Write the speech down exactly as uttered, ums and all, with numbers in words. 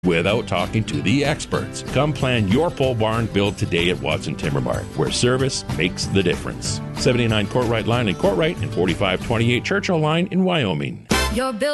without talking to the experts. Come plan your pole barn build today at Watson Timber Mart, where service makes the difference. seventy-nine Courtright Line in Courtright and forty-five twenty-eight Churchill Line in Wyoming. Your bill